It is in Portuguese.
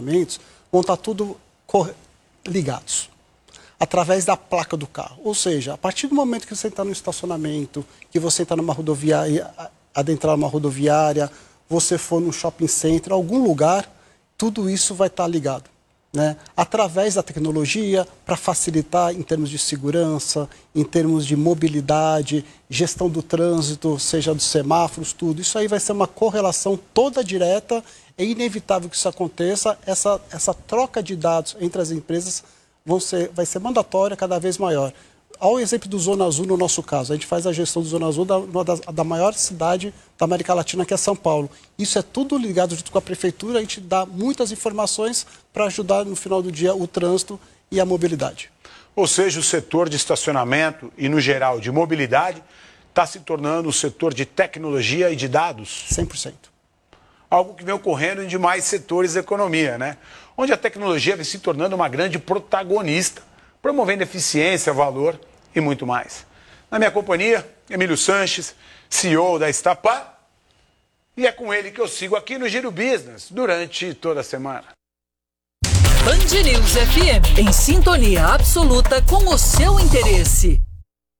estacionamentos vão estar tudo ligados através da placa do carro. Ou seja, a partir do momento que você está no estacionamento, que você está numa rodoviária, adentrar numa rodoviária, você for num shopping center, algum lugar, tudo isso vai estar ligado, né? Através da tecnologia, para facilitar em termos de segurança, em termos de mobilidade, gestão do trânsito, seja dos semáforos, tudo. Isso aí vai ser uma correlação toda direta. É inevitável que isso aconteça. Essa troca de dados entre as empresas vai ser mandatória, cada vez maior. Ao exemplo do Zona Azul, no nosso caso, a gente faz a gestão do Zona Azul da maior cidade da América Latina, que é São Paulo. Isso é tudo ligado junto com a prefeitura, a gente dá muitas informações para ajudar no final do dia o trânsito e a mobilidade. Ou seja, o setor de estacionamento e, no geral, de mobilidade, está se tornando o setor de tecnologia e de dados? 100%. Algo que vem ocorrendo em demais setores da economia, né? Onde a tecnologia vem se tornando uma grande protagonista, promovendo eficiência, valor e muito mais. Na minha companhia, Emílio Sanches, CEO da Estapar, e é com ele que eu sigo aqui no Giro Business durante toda a semana. Band News FM, em sintonia absoluta com o seu interesse.